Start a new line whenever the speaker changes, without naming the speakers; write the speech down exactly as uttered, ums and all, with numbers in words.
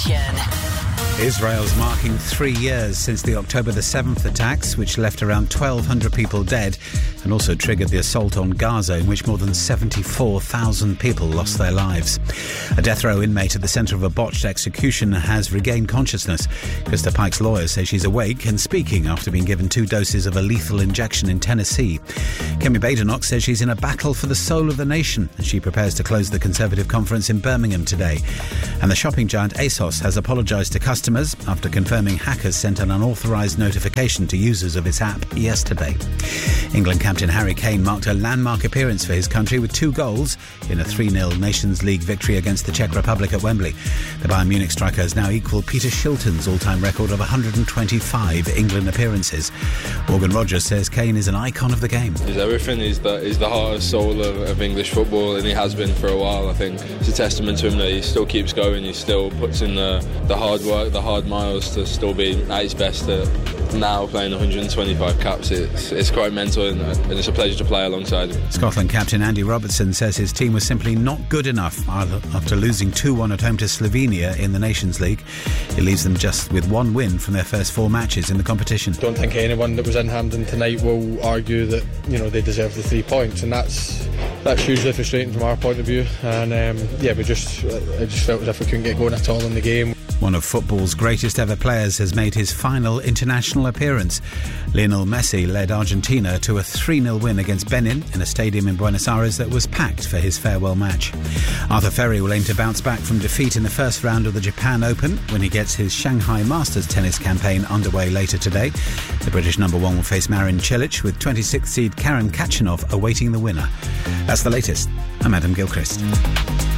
Nation.
Israel's marking three years since the October the seventh attacks, which left around twelve hundred people dead and also triggered the assault on Gaza, in which more than seventy-four thousand people lost their lives. A death row inmate at the centre of a botched execution has regained consciousness. Krista Pike's lawyers say she's awake and speaking after being given two doses of a lethal injection in Tennessee. Kemi Badenoch says she's in a battle for the soul of the nation as she prepares to close the Conservative conference in Birmingham today. And the shopping giant ASOS has apologised to customers after confirming hackers sent an unauthorised notification to users of its app yesterday. England captain Harry Kane marked a landmark appearance for his country with two goals in a three nil Nations League victory against the Czech Republic at Wembley. The Bayern Munich striker has now equalled Peter Shilton's all-time record of one hundred twenty-five England appearances. Morgan Rogers says Kane is an icon of the game.
He's everything. He's the, he's the heart and soul of, of English football, and he has been for a while. I think it's a testament to him that he still keeps going. He still puts in the, the hard work, the hard miles to still be at his best. At now playing one hundred twenty-five caps, it's, it's quite mental, and, and it's a pleasure to play alongside him.
Scotland captain Andy Robertson says his team was simply not good enough after losing two one at home to Slovenia in the Nations League. It leaves them just with one win from their first four matches in the competition.
Don't think anyone that was in Hampden tonight will argue that, you know, they deserve the three points, and that's that's hugely frustrating from our point of view. And um, yeah, we just I just felt as if we couldn't get going at all in the game.
One of football's greatest ever players has made his final international appearance. Lionel Messi led Argentina to a three nil win against Benin in a stadium in Buenos Aires that was packed for his farewell match. Arthur Ferry will aim to bounce back from defeat in the first round of the Japan Open when he gets his Shanghai Masters tennis campaign underway later today. The British number one will face Marin Cilic, with twenty-sixth seed Karen Khachanov awaiting the winner. That's the latest. I'm Adam Gilchrist.